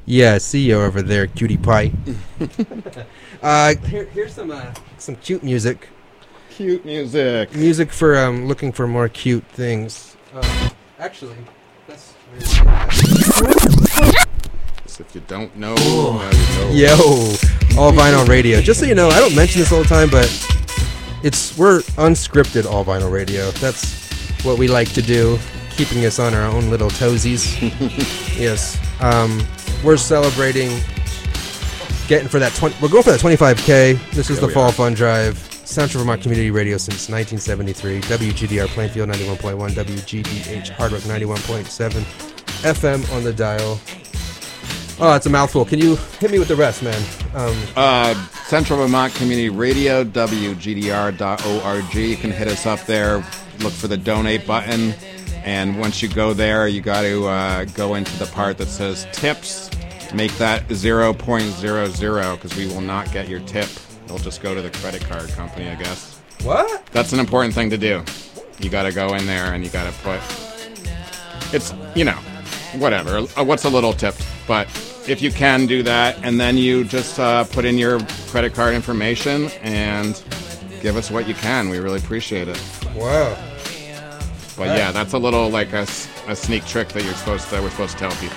Yeah, see you over there, cutie pie. Here's some cute music. Cute music. Music for looking for more cute things. Actually, that's If you don't know, now you know. Yo, All Vinyl Radio. Just so you know, I don't mention this all the time, but we're unscripted All Vinyl Radio. That's what we like to do, keeping us on our own little toesies. Yes. We're celebrating getting for that we're going for that 25K. This is the Fall Fun Drive. Central Vermont Community Radio since 1973. WGDR Plainfield 91.1, WGDH Hardwick 91.7, FM on the dial. Oh, it's a mouthful. Can you hit me with the rest, man? Central Vermont Community Radio, WGDR.org. You can hit us up there. Look for the donate button. And once you go there, you got to go into the part that says tips. Make that 0.00 because we will not get your tip. It'll just go to the credit card company, I guess. What? That's an important thing to do. You got to go in there and you got to put... It's, whatever. What's a little tip? But if you can do that, and then you just put in your credit card information and give us what you can. We really appreciate it. Wow. But yeah, that's a little like a sneak trick that we're supposed to tell people.